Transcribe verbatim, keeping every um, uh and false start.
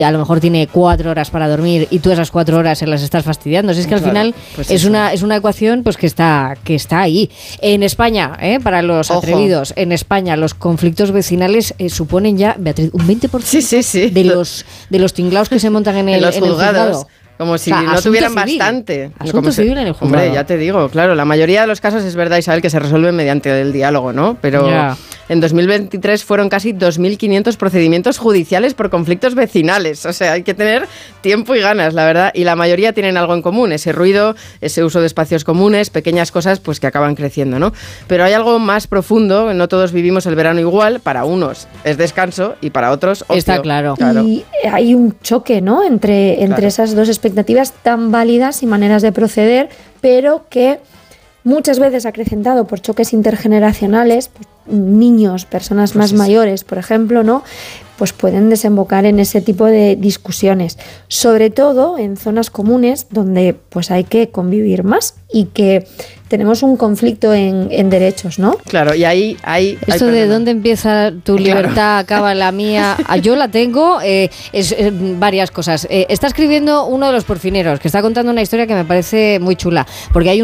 a lo mejor tiene cuatro horas para dormir y tú esas cuatro horas se las estás fastidiando. Si es que al claro, final pues es eso. una es una ecuación pues que está que está ahí. En España, ¿eh? para los Ojo. atrevidos, en España los conflictos vecinales eh, suponen ya, Beatriz, un veinte por ciento Sí, sí, sí. de los de los tinglaos que se montan en el, en los en el juzgados. juzgado. Como si O sea, no asunto tuvieran civil. bastante. Asunto Como se- civil en el juzgado. Hombre, ya te digo, claro, la mayoría de los casos es verdad, Isabel, que se resuelven mediante el diálogo, ¿no? Pero Ya. en dos mil veintitrés fueron casi dos mil quinientos procedimientos judiciales por conflictos vecinales. O sea, hay que tener tiempo y ganas, la verdad. Y la mayoría tienen algo en común, ese ruido, ese uso de espacios comunes, pequeñas cosas pues que acaban creciendo, ¿no? Pero hay algo más profundo, no todos vivimos el verano igual, para unos es descanso y para otros ocio. Está claro. Y hay un choque, ¿no? Entre, entre Claro. esas dos expectativas tan válidas y maneras de proceder, pero que muchas veces acrecentado por choques intergeneracionales, pues, niños, personas Pues más sí. mayores, por ejemplo, ¿no? Pues pueden desembocar en ese tipo de discusiones, sobre todo en zonas comunes donde pues hay que convivir más y que tenemos un conflicto en, en derechos, ¿no? Claro, y ahí... ahí ay, Esto de perdona. dónde empieza tu libertad, acaba la mía. Ah, Yo la tengo, eh, es eh, varias cosas. Eh, está escribiendo uno de los porfineros, que está contando una historia que me parece muy chula, porque hay un